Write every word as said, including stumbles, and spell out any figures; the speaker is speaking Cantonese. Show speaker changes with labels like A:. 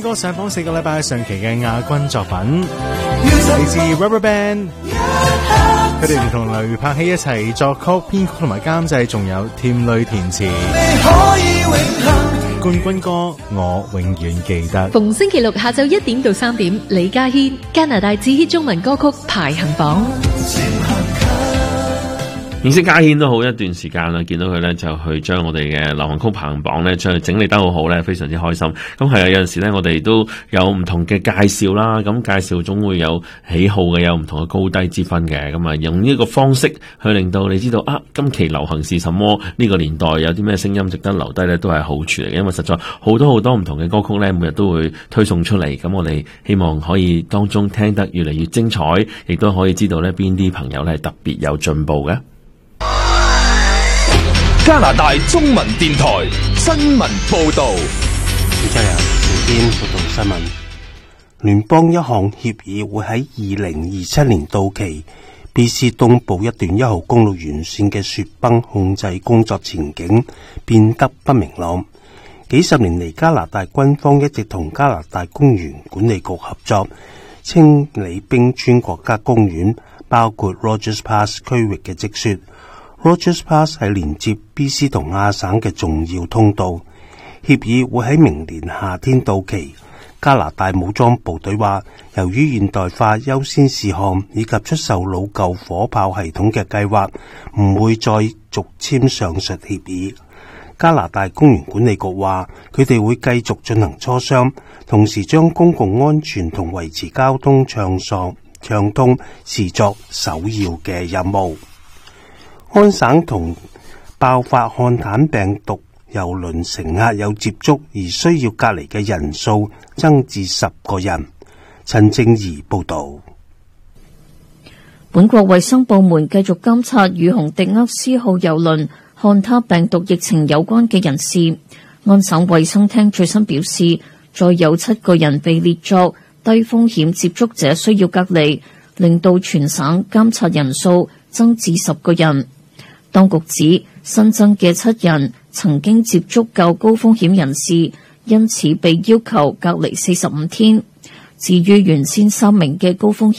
A: 歌上榜四個禮拜上期嘅亞軍作品，嚟自 Rubberband， 佢哋連同雷柏熹一齊作曲、編曲同埋監製，仲有添淚填詞。冠軍歌我永遠記得。
B: 逢星期六下晝一點到三點，李家軒加拿大至 hit 中文歌曲排行榜。
C: 認識家軒都好一段時間啦，見到佢咧就去將我哋嘅流行曲排行榜咧將佢整理得好好咧，非常之開心。咁係啊，有陣時咧我哋都有唔同嘅介紹啦，咁介紹總會有喜好嘅，有唔同嘅高低之分嘅。咁啊，用呢個方式去令到你知道啊，今期流行是什麼，呢個年代有啲咩聲音值得留低咧，都係好處嚟嘅。因為實在好多好多唔同嘅歌曲咧，每日都會推送出嚟。咁我哋希望可以當中聽得越嚟越精彩，亦都可以知道咧邊啲朋友咧係特別有進步嘅。
D: 加拿大中文電台新聞報道。
E: 今日前天報道新聞，聯邦一項協議會喺二零二七年到期。B C 東部一段一號公路沿線嘅雪崩控制工作前景變得不明朗。幾十年嚟，加拿大軍方一直同加拿大公園管理局合作清理冰川國家公園，包括 Rogers Pass 區域嘅積雪。Rogers Pass 係連接 B C 同亞省嘅重要通道，協議會喺明年夏天到期。加拿大武裝部隊話，由於現代化優先事項以及出售老舊火炮系統嘅計劃，唔會再續簽上述協議。加拿大公園管理局話，佢哋會繼續進行磋商，同時將公共安全同維持交通暢順暢通視作首要嘅任務。安省同爆發漢坦病毒郵輪乘客有接觸而需要隔離嘅人數增至十個人。陳正儀報道。
F: 本國衛生部門繼續監察與紅迪厄斯號郵輪漢他病毒疫情有關嘅人士。安省衛生廳最新表示，再有七個人被列作低風險接觸者需要隔離，令到全省監察人數增至十個人。當局指新增嘅七人曾經接觸較高風險人士，因此被要求隔離四十五天。至於原先三名嘅高風險